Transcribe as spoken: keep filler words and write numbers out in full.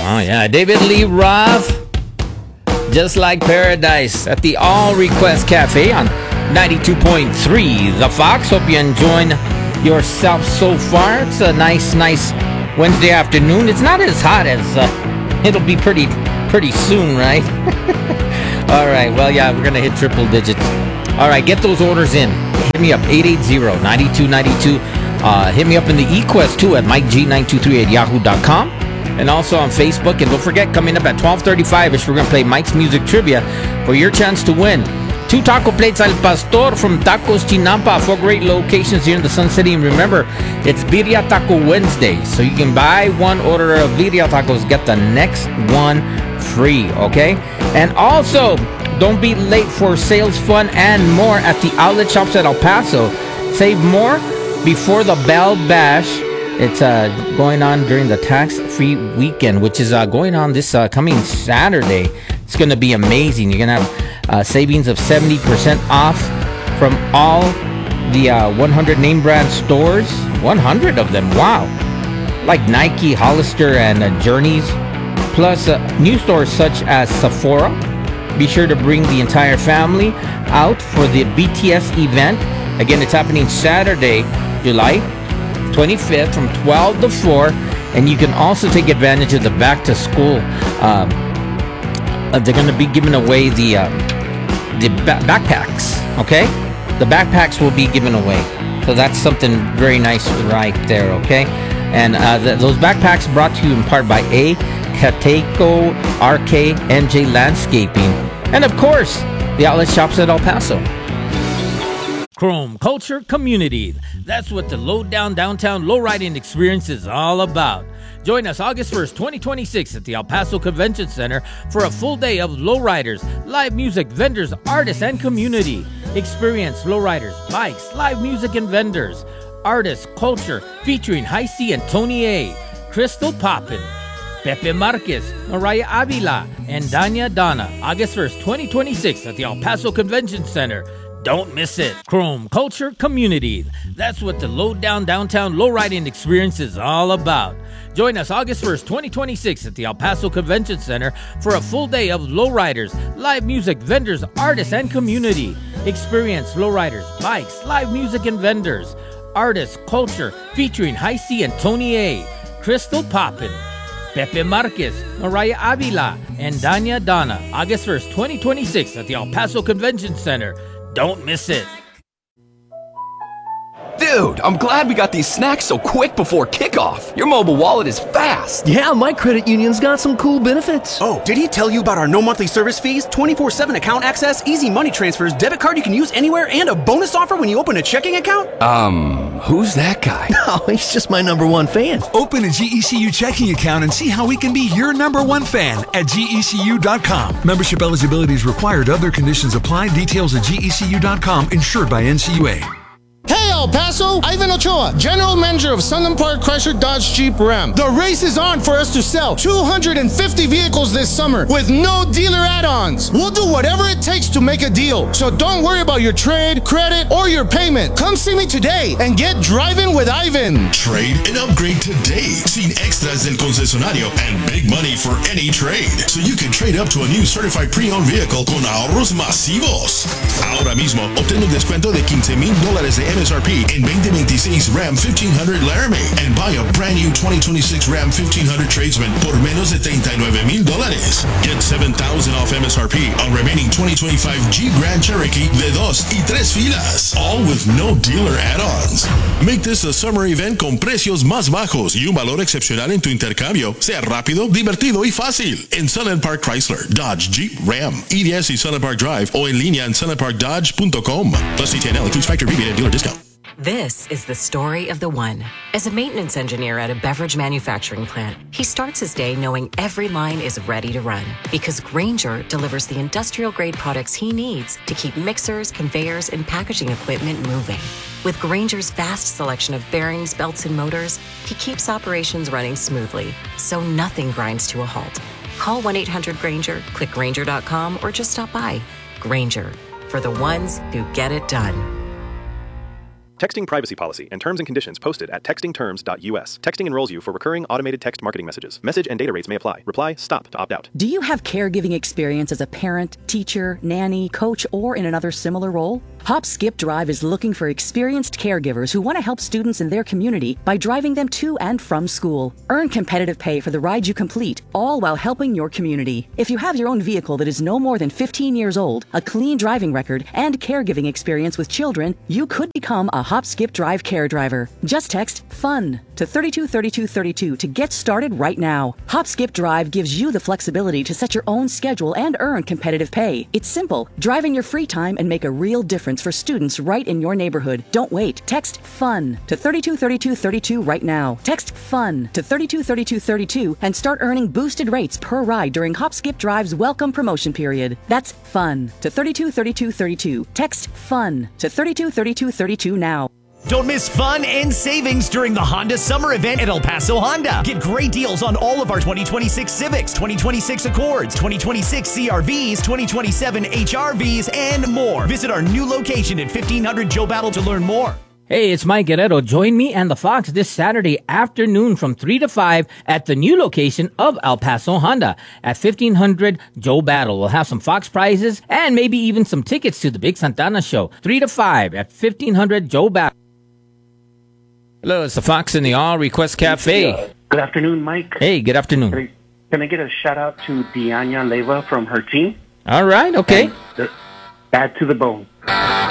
Oh, yeah. David Lee Roth, Just Like Paradise at the All Request Cafe on ninety-two point three The Fox. Hope you're enjoying yourself so far. It's a nice, nice Wednesday afternoon. It's not as hot as uh, it'll be pretty, pretty soon, right? All right. Well, yeah, we're going to hit triple digits. All right. Get those orders in. Hit me up, eight eight zero, nine two nine two. Uh, hit me up in the eQuest, too, at Mike G nine two three at yahoo dot com. And also on Facebook. And don't forget, coming up at twelve thirty-five-ish, we're going to play Mike's Music Trivia for your chance to win two taco plates al pastor from Tacos Chinampa. Four great locations here in the Sun City. And remember, it's Birria Taco Wednesday. So you can buy one order of Birria Tacos, get the next one free, okay? And also, don't be late for sales, fun, and more at the outlet shops at El Paso. Save more before the Bell Bash. It's uh, going on during the tax-free weekend, which is uh, going on this uh, coming Saturday. It's going to be amazing. You're going to have uh, savings of seventy percent off from all the uh, one hundred name brand stores. one hundred of them, wow. Like Nike, Hollister, and uh, Journeys. Plus uh, new stores such as Sephora. Be sure to bring the entire family out for the B T S event. Again, it's happening Saturday, July twenty-fifth from twelve to four. And you can also take advantage of the back to school. Um, uh, they're going to be giving away the uh, the ba- backpacks. Okay, the backpacks will be given away. So that's something very nice right there. Okay, and uh, th- those backpacks brought to you in part by A. Cateco, R K, N J Landscaping, and of course the outlet shops at El Paso. Chrome Culture Community. That's what the Low Down Downtown Lowriding Experience is all about. Join us August first, twenty twenty-six at the El Paso Convention Center for a full day of lowriders, live music, vendors, artists, and community. Experience lowriders, bikes, live music, and vendors. Artists, culture, featuring High C and Tony A. Crystal Poppin', Pepe Marquez, Mariah Avila, and Danya Donna. August first, twenty twenty-six at the El Paso Convention Center. Don't miss it. Chrome Culture Community. That's what the Low Down Downtown Lowriding Experience is all about. Join us August first, twenty twenty-six at the El Paso Convention Center for a full day of lowriders, live music, vendors, artists, and community. Experience lowriders, bikes, live music, and vendors. Artists, culture, featuring High C and Tony A. Crystal Poppin', Pepe Marquez, Mariah Avila, and Danya Donna. August first, twenty twenty-six at the El Paso Convention Center. Don't miss it. Dude, I'm glad we got these snacks so quick before kickoff. Your mobile wallet is fast. Yeah, my credit union's got some cool benefits. Oh, did he tell you about our no monthly service fees, twenty-four seven account access, easy money transfers, debit card you can use anywhere, and a bonus offer when you open a checking account? Um, who's that guy? Oh, he's just my number one fan. Open a G E C U checking account and see how we can be your number one fan at G E C U dot com. Membership eligibility is required. Other conditions apply. Details at G E C U dot com. Insured by N C U A. Hey, El Paso! Ivan Ochoa, General Manager of Sunland Park Chrysler Dodge Jeep Ram. The race is on for us to sell two hundred fifty vehicles this summer with no dealer add-ons. We'll do whatever it takes to make a deal. So don't worry about your trade, credit, or your payment. Come see me today and get driving with Ivan. Trade and upgrade today. Sin extras del concesionario and big money for any trade. So you can trade up to a new certified pre-owned vehicle con ahorros masivos. Ahora mismo, obtén un descuento de quince mil dólares de M S R P in twenty twenty-six Ram fifteen hundred Laramie and buy a brand new twenty twenty-six Ram fifteen hundred Tradesman por menos de treinta y nueve mil dólares. Get seven thousand off M S R P on remaining twenty twenty-five Jeep Grand Cherokee de dos y tres filas, all with no dealer add-ons. Make this a summer event con precios más bajos y un valor excepcional en tu intercambio. Sea rápido, divertido y fácil. En Sunland Park Chrysler, Dodge, Jeep, Ram, E D S y Sunland Park Drive o en línea en sunland park dodge dot com. Plus C T N L includes factory rebate and dealer discount. This is the story of the one. As a maintenance engineer at a beverage manufacturing plant, he starts his day knowing every line is ready to run because Grainger delivers the industrial-grade products he needs to keep mixers, conveyors, and packaging equipment moving. With Grainger's vast selection of bearings, belts, and motors, he keeps operations running smoothly, so nothing grinds to a halt. Call one eight hundred Grainger, click Grainger dot com, or just stop by. Grainger, for the ones who get it done. Texting privacy policy and terms and conditions posted at texting terms dot U S. Texting enrolls you for recurring automated text marketing messages. Message and data rates may apply. Reply STOP to opt out. Do you have caregiving experience as a parent, teacher, nanny, coach, or in another similar role? Hop Skip Drive is looking for experienced caregivers who want to help students in their community by driving them to and from school. Earn competitive pay for the ride you complete, all while helping your community. If you have your own vehicle that is no more than fifteen years old, a clean driving record, and caregiving experience with children, you could become a Hop Skip Drive care driver. Just text FUN to thirty-two thirty-two thirty-two to get started right now. Hop Skip Drive gives you the flexibility to set your own schedule and earn competitive pay. It's simple. Drive in your free time and make a real difference for students right in your neighborhood. Don't wait. Text FUN to thirty-two thirty-two thirty-two right now. Text FUN to thirty-two thirty-two thirty-two and start earning boosted rates per ride during Hop Skip Drive's welcome promotion period. That's FUN to thirty-two thirty-two thirty-two. Text FUN to thirty-two thirty-two thirty-two now. Don't miss fun and savings during the Honda Summer Event at El Paso Honda. Get great deals on all of our twenty twenty-six Civics, twenty twenty-six Accords, twenty twenty-six C R Vs, twenty twenty-seven H R Vs, and more. Visit our new location at fifteen hundred Joe Battle to learn more. Hey, it's Mike Guerrero. Join me and the Fox this Saturday afternoon from three to five at the new location of El Paso Honda at fifteen hundred Joe Battle. We'll have some Fox prizes and maybe even some tickets to the Big Santana Show. three to five at fifteen hundred Joe Battle. Hello, it's the Fox in the All Request Cafe. Good afternoon, Mike. Hey, good afternoon. Can I, can I get a shout out to Diana Leva from her team? All right, okay. The, bad to the bone.